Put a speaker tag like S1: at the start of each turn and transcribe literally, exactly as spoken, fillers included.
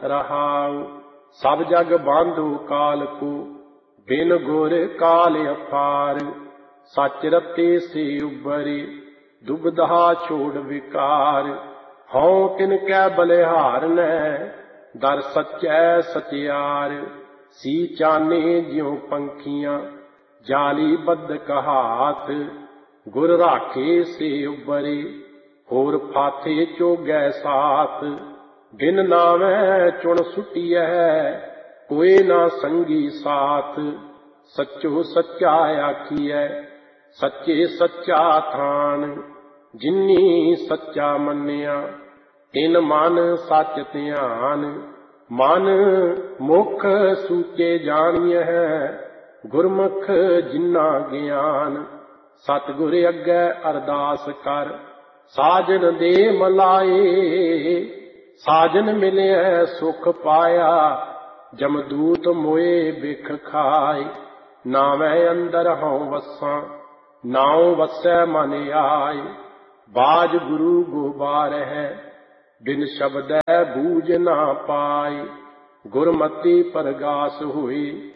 S1: रहाउ। सब जग बांधो काल को, बिन गुर काल अपार। सच रते से उबरे, दुबधा छोड़ विकार। हौं तिन कै बलिहार नै, दर सच्चै सचियार। सी चाने ज्यों पंखियां, जाली बद्ध कहात। गुर राखे से उबरे, होर फाथे चोगै साथ। बिन नावै चुन सुटियै, कोई ना संगी साथ। सच्चो सच्चा आखियै, सच्चे सच्चा थान। जिन्नी सच्चा मन्निया, तिन मन सच ध्यान। मन मुख सूचे जानिए, गुरमुख जिन्ना ज्ञान। सतगुर अग्गै अरदास कर, साजन दे मलाए। साजन मिलिया सुख पाया, जमदूत मोए बिख खाए। नावै अंदर हौं वसां, नाउ वसै मन आए। बाज गुरु गोबार है, बिन शब्दै बूझ ना पाए। गुरमति परगास होए,